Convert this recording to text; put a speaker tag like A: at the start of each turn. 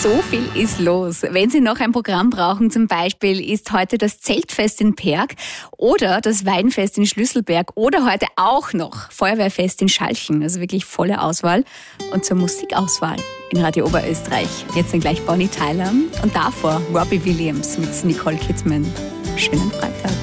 A: So viel ist los. Wenn Sie noch ein Programm brauchen, zum Beispiel ist heute das Zeltfest in Perg oder das Weinfest in Schlüsselberg oder heute auch noch Feuerwehrfest in Schalchen. Also wirklich volle Auswahl. Und zur Musikauswahl in Radio Oberösterreich. Jetzt dann gleich Bonnie Tyler und davor Robbie Williams mit Nicole Kidman. Schönen Freitag.